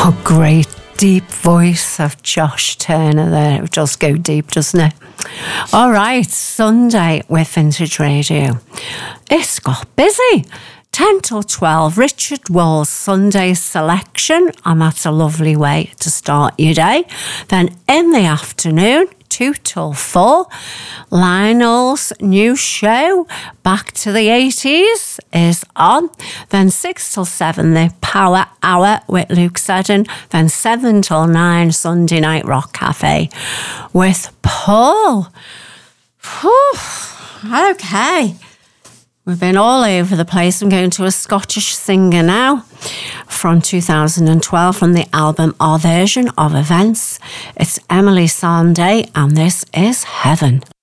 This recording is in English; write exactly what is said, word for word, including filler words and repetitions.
Oh, great deep voice of Josh Turner there. It does go deep, doesn't it? All right, Sunday with Vintage Radio. It's got busy. ten till twelve, Richard Wall's Sunday selection, and that's a lovely way to start your day. Then in the afternoon, two till four, Lionel's new show, Back to the eighties, is on. Then six till seven, the Power Hour with Luke Seddon. Then seven till nine, Sunday Night Rock Cafe with Paul. Whew. Okay. We've been all over the place. I'm going to a Scottish singer now from two thousand twelve from the album Our Version of Events. It's Emily Sandé, and this is Heaven.